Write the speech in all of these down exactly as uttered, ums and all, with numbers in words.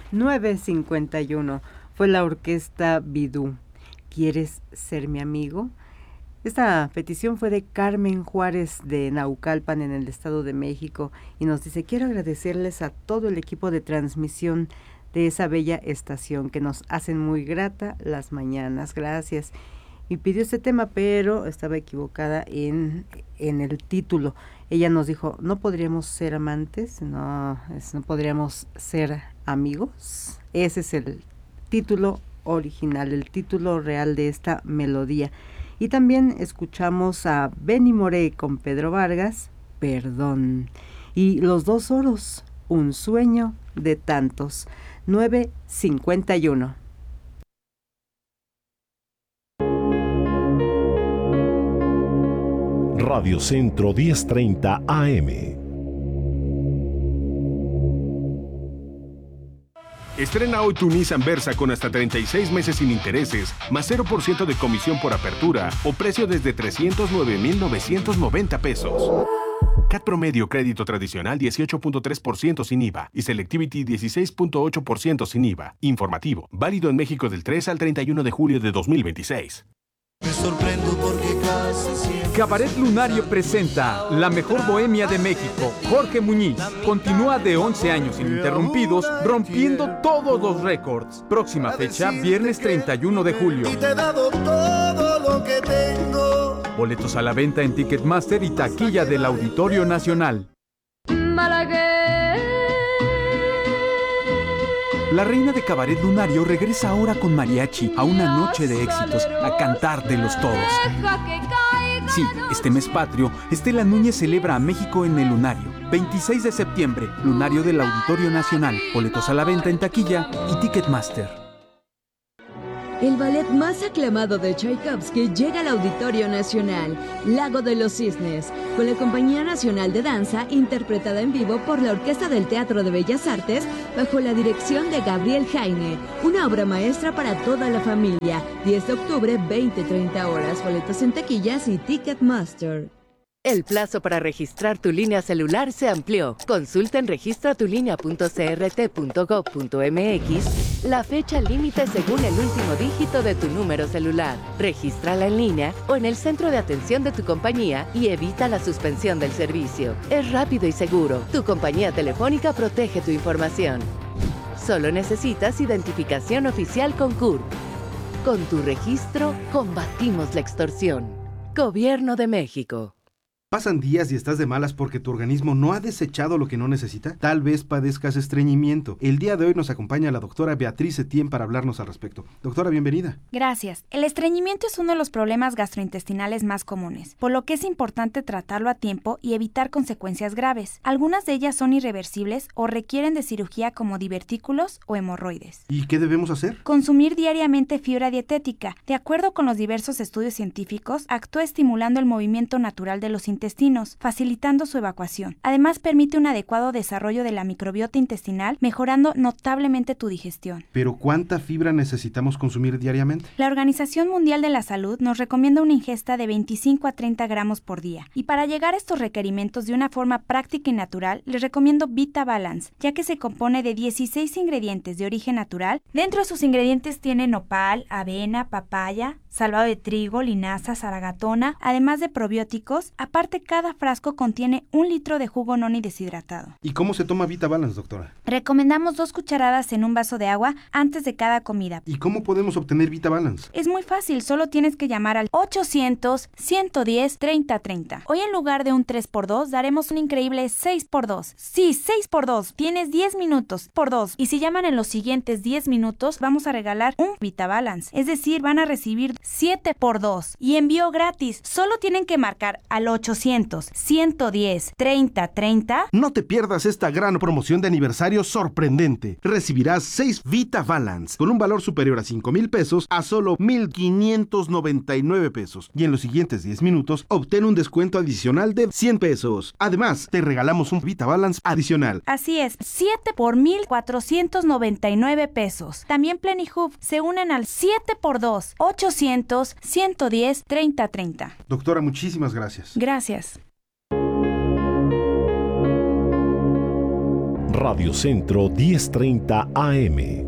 nueve cincuenta y uno. Fue la orquesta Bidú. ¿Quieres ser mi amigo? Esta petición fue de Carmen Juárez de Naucalpan, en el Estado de México, y nos dice: quiero agradecerles a todo el equipo de transmisión de esa bella estación que nos hacen muy grata las mañanas. Gracias. Y pidió este tema, pero estaba equivocada en, en el título. Ella nos dijo: no podríamos ser amantes, no, es, no podríamos ser amigos. Ese es el título original, el título real de esta melodía. Y también escuchamos a Benny Moré con Pedro Vargas, Perdón. Y Los Dos Oros, Un sueño de tantos. nueve cincuenta y uno. Radio Centro diez treinta A M. Estrena hoy tu Nissan Versa con hasta treinta y seis meses sin intereses, más cero por ciento de comisión por apertura o precio desde trescientos nueve mil novecientos noventa pesos. C A T promedio crédito tradicional dieciocho punto tres por ciento sin I V A y Selectivity dieciséis punto ocho por ciento sin I V A. Informativo, válido en México del tres al treinta y uno de julio de dos mil veintiséis. Me sorprendo porque casi siempre... Cabaret Lunario presenta La Mejor Bohemia de México. Jorge Muñiz continúa de once años ininterrumpidos, rompiendo todos los récords. Próxima fecha, viernes treinta y uno de julio. Y te he dado todo lo que tengo. Boletos a la venta en Ticketmaster y taquilla del Auditorio Nacional. La reina de Cabaret Lunario regresa ahora con mariachi a una noche de éxitos, a cantar de los todos. Sí, este mes patrio, Estela Núñez celebra a México en el Lunario. veintiséis de septiembre, Lunario del Auditorio Nacional. Boletos a la venta en taquilla y Ticketmaster. El ballet más aclamado de Tchaikovsky llega al Auditorio Nacional, Lago de los Cisnes, con la Compañía Nacional de Danza, interpretada en vivo por la Orquesta del Teatro de Bellas Artes, bajo la dirección de Gabriel Jaime. Una obra maestra para toda la familia. diez de octubre, veinte treinta horas. Boletos en taquillas y Ticketmaster. El plazo para registrar tu línea celular se amplió. Consulta en registra tu línea punto c r t punto gov punto m x la fecha límite según el último dígito de tu número celular. Regístrala en línea o en el centro de atención de tu compañía y evita la suspensión del servicio. Es rápido y seguro. Tu compañía telefónica protege tu información. Solo necesitas identificación oficial con C U R P. Con tu registro, combatimos la extorsión. Gobierno de México. ¿Pasan días y estás de malas porque tu organismo no ha desechado lo que no necesita? Tal vez padezcas estreñimiento. El día de hoy nos acompaña la doctora Beatriz Etienne para hablarnos al respecto. Doctora, bienvenida. Gracias. El estreñimiento es uno de los problemas gastrointestinales más comunes, por lo que es importante tratarlo a tiempo y evitar consecuencias graves. Algunas de ellas son irreversibles o requieren de cirugía, como divertículos o hemorroides. ¿Y qué debemos hacer? Consumir diariamente fibra dietética. De acuerdo con los diversos estudios científicos, actúa estimulando el movimiento natural de los intestinos intestinos, facilitando su evacuación. Además, permite un adecuado desarrollo de la microbiota intestinal, mejorando notablemente tu digestión. ¿Pero cuánta fibra necesitamos consumir diariamente? La Organización Mundial de la Salud nos recomienda una ingesta de veinticinco a treinta gramos por día. Y para llegar a estos requerimientos de una forma práctica y natural, les recomiendo Vita Balance, ya que se compone de dieciséis ingredientes de origen natural. Dentro de sus ingredientes tiene nopal, avena, papaya, salvado de trigo, linaza, zaragatona, además de probióticos. Aparte, cada frasco contiene un litro de jugo noni deshidratado. ¿Y cómo se toma Vita Balance, doctora? Recomendamos dos cucharadas en un vaso de agua antes de cada comida. ¿Y cómo podemos obtener Vita Balance? Es muy fácil, solo tienes que llamar al ochocientos, ciento diez, treinta treinta. Hoy, en lugar de un tres por dos, daremos un increíble seis por dos. Sí, seis por dos. Tienes diez minutos por dos. Y si llaman en los siguientes diez minutos, vamos a regalar un Vita Balance. Es decir, van a recibir siete por dos. Y envío gratis. Solo tienen que marcar al ochocientos, ciento diez, treinta treinta. No te pierdas esta gran promoción de aniversario sorprendente. Recibirás seis Vita Balance con un valor superior a cinco mil pesos a solo mil quinientos noventa y nueve pesos. Y en los siguientes diez minutos obtén un descuento adicional de cien pesos. Además, te regalamos un Vita Balance adicional. Así es, siete por mil cuatrocientos noventa y nueve pesos. También Plenihub se unen al siete por dos, ochocientos, ciento diez, treinta treinta. Doctora, muchísimas gracias. Gracias. Radio Centro diez treinta A M.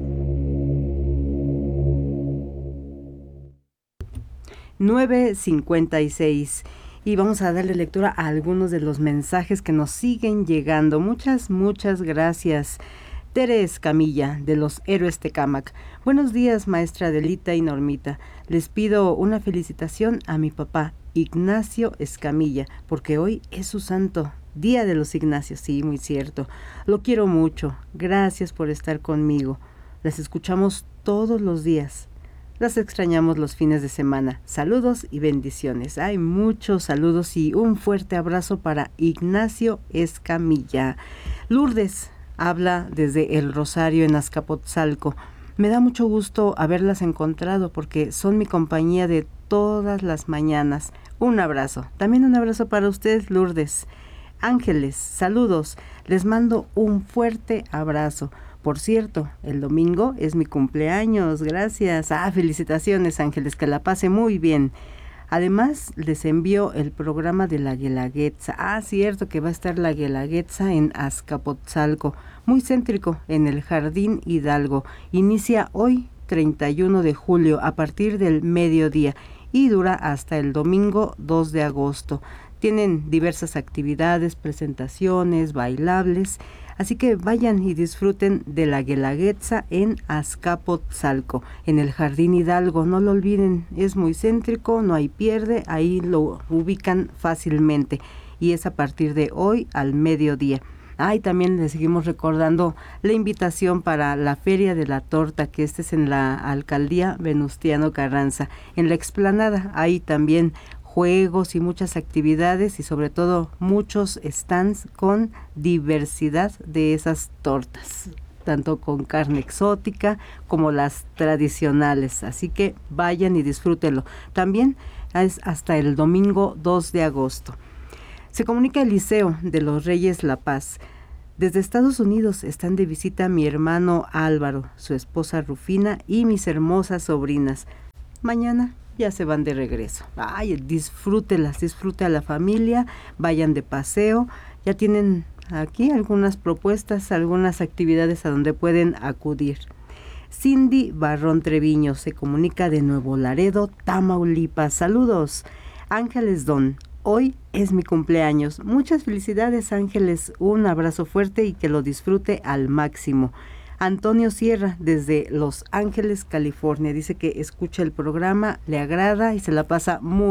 nueve cincuenta y seis. Y vamos a darle lectura a algunos de los mensajes que nos siguen llegando. Muchas, muchas gracias. Tere Escamilla, de los Héroes Tecámac. Buenos días, maestra Adelita y Normita. Les pido una felicitación a mi papá, Ignacio Escamilla, porque hoy es su santo. Día de los Ignacios, sí, muy cierto. Lo quiero mucho. Gracias por estar conmigo. Las escuchamos todos los días. Las extrañamos los fines de semana. Saludos y bendiciones. Hay muchos saludos y un fuerte abrazo para Ignacio Escamilla. Lourdes habla desde El Rosario en Azcapotzalco. Me da mucho gusto haberlas encontrado porque son mi compañía de todas las mañanas. Un abrazo. También un abrazo para usted, Lourdes. Ángeles, saludos. Les mando un fuerte abrazo. Por cierto, el domingo es mi cumpleaños, gracias. Ah, felicitaciones, Ángeles, que la pase muy bien. Además, les envío el programa de la Guelaguetza. Ah, cierto que va a estar la Guelaguetza en Azcapotzalco, muy céntrico, en el Jardín Hidalgo. Inicia hoy, treinta y uno de julio, a partir del mediodía y dura hasta el domingo dos de agosto. Tienen diversas actividades, presentaciones, bailables. Así que vayan y disfruten de la Guelaguetza en Azcapotzalco, en el Jardín Hidalgo. No lo olviden, es muy céntrico, no hay pierde, ahí lo ubican fácilmente. Y es a partir de hoy al mediodía. Ah, y también les seguimos recordando la invitación para la Feria de la Torta, que este es en la Alcaldía Venustiano Carranza, en la explanada. Ahí también juegos y muchas actividades y sobre todo muchos stands con diversidad de esas tortas, tanto con carne exótica como las tradicionales. Así que vayan y disfrútenlo. También es hasta el domingo dos de agosto. Se comunica el Liceo de los Reyes La Paz. Desde Estados Unidos están de visita mi hermano Álvaro, su esposa Rufina y mis hermosas sobrinas. Mañana ya se van de regreso. Ay, disfrútelas, disfrute a la familia, vayan de paseo. Ya tienen aquí algunas propuestas, algunas actividades a donde pueden acudir. Cindy Barrón Treviño se comunica de Nuevo Laredo, Tamaulipas. Saludos. Ángeles Don, hoy es mi cumpleaños. Muchas felicidades, Ángeles. Un abrazo fuerte y que lo disfrute al máximo. Antonio Sierra, desde Los Ángeles, California, dice que escucha el programa, le agrada y se la pasa muy